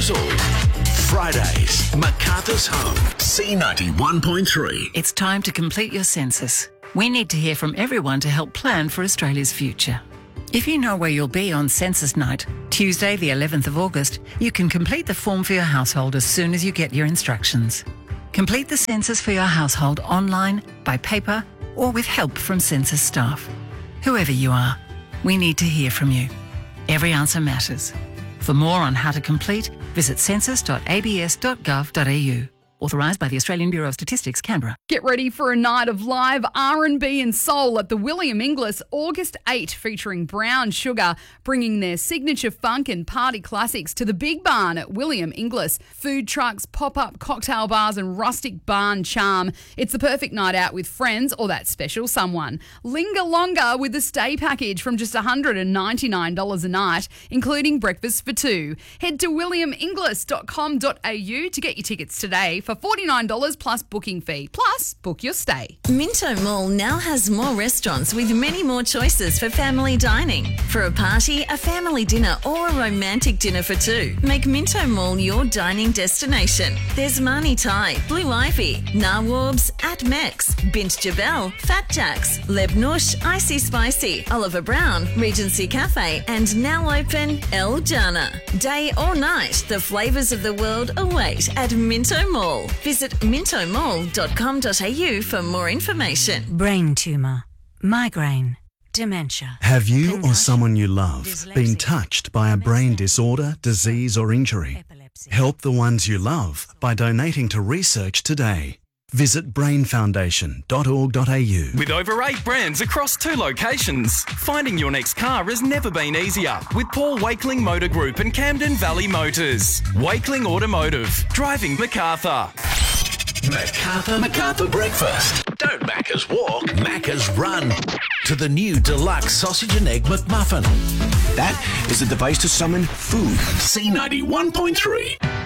all. Fridays, MacArthur's Home, C91.3. It's time to complete your census. We need to hear from everyone to help plan for Australia's future. If you know where you'll be on census night, Tuesday the 11th of August, you can complete the form for your household as soon as you get your instructions. Complete the census for your household online, by paper, or with help from census staff. Whoever you are, we need to hear from you. Every answer matters. For more on how to complete, visit census.abs.gov.au. Authorised by the Australian Bureau of Statistics, Canberra. Get ready for a night of live R&B and soul at the William Inglis, August 8, featuring Brown Sugar, bringing their signature funk and party classics to the Big Barn at William Inglis. Food trucks, pop-up cocktail bars and rustic barn charm. It's the perfect night out with friends or that special someone. Linger longer with the stay package from just $199 a night, including breakfast for two. Head to williaminglis.com.au to get your tickets today for $49 plus booking fee. Plus, book your stay. Minto Mall now has more restaurants with many more choices for family dining. For a party, a family dinner or a romantic dinner for two, make Minto Mall your dining destination. There's Mani Thai, Blue Ivy, Nawabs, At Mex, Bint Jabel, Fat Jacks, Leb Nush, Icy Spicy, Oliver Brown, Regency Cafe and now open El Jana. Day or night, the flavours of the world await at Minto Mall. Visit mintomall.com.au for more information. Brain tumour, migraine, dementia. Have you or someone you love been touched by a brain disorder, disease or injury? Help the ones you love by donating to research today. Visit brainfoundation.org.au. With over 8 brands across 2 locations, finding your next car has never been easier with Paul Wakeling Motor Group and Camden Valley Motors. Wakeling Automotive, driving MacArthur. MacArthur Breakfast. Don't Macca's walk, Macca's run to the new deluxe sausage and egg McMuffin. That is the device to summon food. C91.3.